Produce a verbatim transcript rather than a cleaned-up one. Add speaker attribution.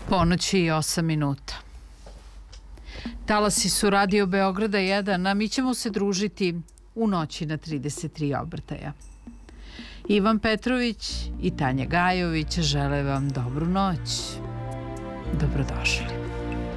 Speaker 1: Ponoći i osam minuta. Talasi su Radio Beograda jedan, a mi ćemo se družiti u noći na trideset tri obrtaja. Ivan Petrović i Tanja Gajović žele vam dobru noć. Dobrodošli.